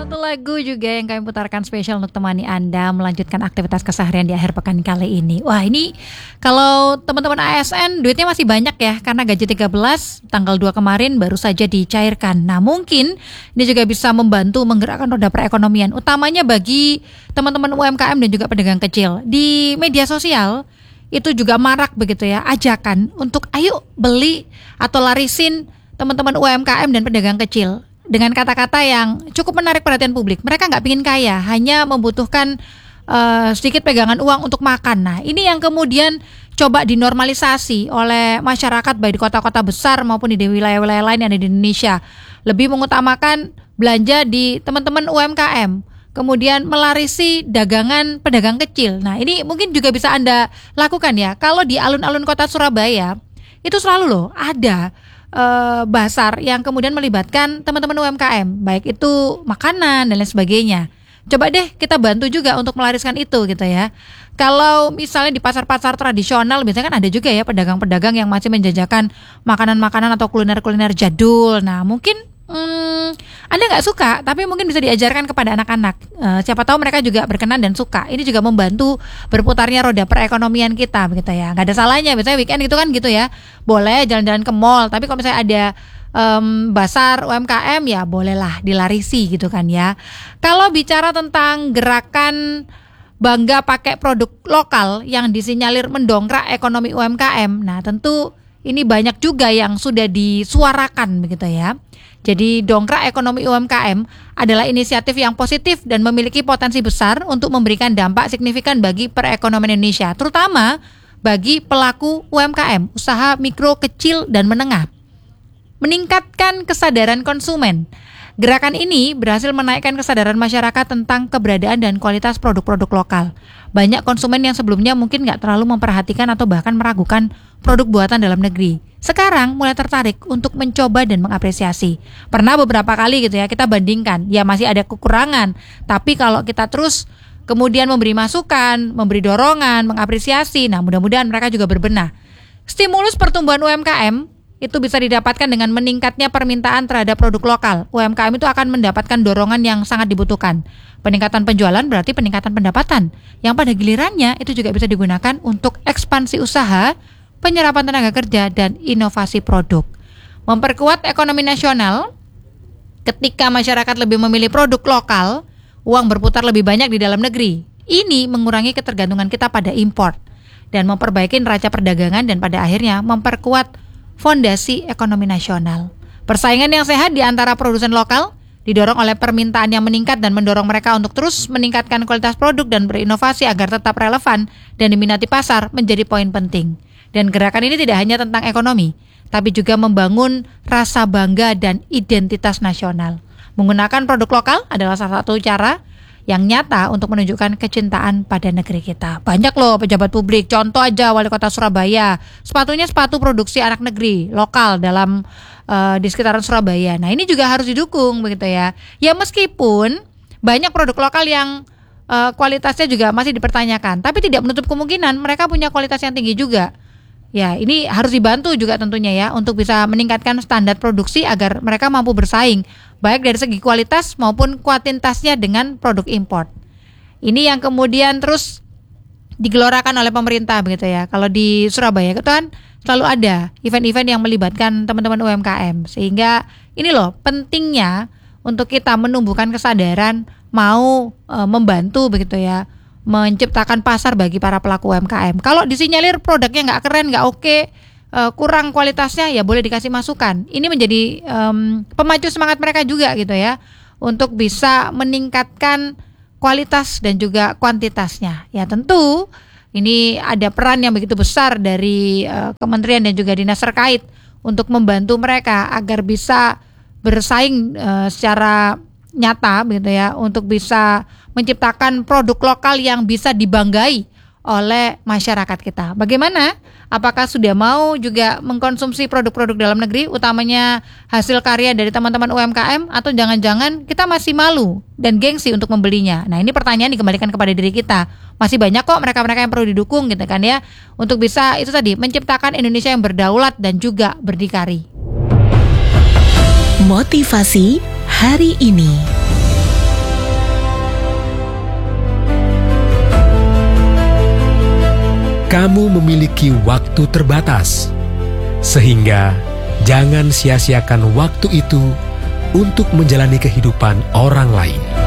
Satu lagu juga yang kami putarkan spesial untuk temani Anda melanjutkan aktivitas keseharian di akhir pekan kali ini. Wah, ini kalau teman-teman ASN duitnya masih banyak ya, karena gaji 13 tanggal 2 kemarin baru saja dicairkan. Nah, mungkin ini juga bisa membantu menggerakkan roda perekonomian, utamanya bagi teman-teman UMKM dan juga pedagang kecil. Di media sosial itu juga marak begitu ya, ajakan untuk ayo beli atau larisin teman-teman UMKM dan pedagang kecil. Dengan kata-kata yang cukup menarik perhatian publik. Mereka nggak pingin kaya, hanya membutuhkan sedikit pegangan uang untuk makan. Nah, ini yang kemudian coba dinormalisasi oleh masyarakat baik di kota-kota besar maupun di wilayah-wilayah lain yang ada di Indonesia. Lebih mengutamakan belanja di teman-teman UMKM, kemudian melarisi dagangan pedagang kecil. Nah, ini mungkin juga bisa Anda lakukan ya. Kalau di alun-alun kota Surabaya, itu selalu loh ada basar yang kemudian melibatkan teman-teman UMKM, baik itu makanan dan lain sebagainya. Coba deh kita bantu juga untuk melariskan itu gitu ya. Kalau misalnya di pasar-pasar tradisional biasanya kan ada juga ya pedagang-pedagang yang masih menjajakan makanan-makanan atau kuliner-kuliner jadul. Nah, mungkin Anda nggak suka, tapi mungkin bisa diajarkan kepada anak-anak. Siapa tahu mereka juga berkenan dan suka. Ini juga membantu berputarnya roda perekonomian kita, begitu ya. Nggak ada salahnya, biasanya weekend itu kan gitu ya. Boleh jalan-jalan ke mall, tapi kalau misalnya ada basar UMKM ya bolehlah dilarisi gitu kan ya. Kalau bicara tentang gerakan bangga pakai produk lokal yang disinyalir mendongkrak ekonomi UMKM, nah tentu ini banyak juga yang sudah disuarakan begitu ya. Jadi dongkrak ekonomi UMKM adalah inisiatif yang positif dan memiliki potensi besar untuk memberikan dampak signifikan bagi perekonomian Indonesia, terutama bagi pelaku UMKM, usaha mikro, kecil, dan menengah. Meningkatkan kesadaran konsumen. Gerakan ini berhasil menaikkan kesadaran masyarakat tentang keberadaan dan kualitas produk-produk lokal. Banyak konsumen yang sebelumnya mungkin nggak terlalu memperhatikan atau bahkan meragukan produk buatan dalam negeri, sekarang mulai tertarik untuk mencoba dan mengapresiasi. Pernah beberapa kali gitu ya kita bandingkan, ya masih ada kekurangan, tapi kalau kita terus kemudian memberi masukan, memberi dorongan, mengapresiasi, nah mudah-mudahan mereka juga berbenah. Stimulus pertumbuhan UMKM itu bisa didapatkan dengan meningkatnya permintaan terhadap produk lokal. UMKM itu akan mendapatkan dorongan yang sangat dibutuhkan. Peningkatan penjualan berarti peningkatan pendapatan, yang pada gilirannya itu juga bisa digunakan untuk ekspansi usaha, penyerapan tenaga kerja, dan inovasi produk. Memperkuat ekonomi nasional, ketika masyarakat lebih memilih produk lokal, uang berputar lebih banyak di dalam negeri. Ini mengurangi ketergantungan kita pada impor dan memperbaiki neraca perdagangan dan pada akhirnya memperkuat fondasi ekonomi nasional. Persaingan yang sehat di antara produsen lokal didorong oleh permintaan yang meningkat dan mendorong mereka untuk terus meningkatkan kualitas produk dan berinovasi agar tetap relevan dan diminati pasar menjadi poin penting. Dan gerakan ini tidak hanya tentang ekonomi, tapi juga membangun rasa bangga dan identitas nasional. Menggunakan produk lokal adalah salah satu cara yang nyata untuk menunjukkan kecintaan pada negeri kita. Banyak loh pejabat publik, contoh aja Wali Kota Surabaya, sepatunya sepatu produksi anak negeri, lokal dalam di sekitaran Surabaya. Nah, ini juga harus didukung begitu ya. Ya meskipun banyak produk lokal yang kualitasnya juga masih dipertanyakan, tapi tidak menutup kemungkinan mereka punya kualitas yang tinggi juga. Ya, ini harus dibantu juga tentunya ya untuk bisa meningkatkan standar produksi agar mereka mampu bersaing baik dari segi kualitas maupun kuantitasnya dengan produk impor. Ini yang kemudian terus digelorakan oleh pemerintah begitu ya. Kalau di Surabaya itu kan selalu ada event-event yang melibatkan teman-teman UMKM, sehingga ini loh pentingnya untuk kita menumbuhkan kesadaran mau membantu begitu ya, menciptakan pasar bagi para pelaku UMKM. Kalau disinyalir produknya nggak keren, nggak oke, kurang kualitasnya, ya boleh dikasih masukan. Ini menjadi pemacu semangat mereka juga gitu ya, untuk bisa meningkatkan kualitas dan juga kuantitasnya. Ya tentu ini ada peran yang begitu besar dari kementerian dan juga dinas terkait untuk membantu mereka agar bisa bersaing secara nyata begitu ya, untuk bisa menciptakan produk lokal yang bisa dibanggai oleh masyarakat kita. Bagaimana? Apakah sudah mau juga mengkonsumsi produk-produk dalam negeri, utamanya hasil karya dari teman-teman UMKM, atau jangan-jangan kita masih malu dan gengsi untuk membelinya? Nah, ini pertanyaan dikembalikan kepada diri kita. Masih banyak kok mereka-mereka yang perlu didukung gitu kan ya, untuk bisa itu tadi menciptakan Indonesia yang berdaulat dan juga berdikari. Motivasi hari ini. kamu memiliki waktu terbatas, sehingga jangan sia-siakan waktu itu untuk menjalani kehidupan orang lain.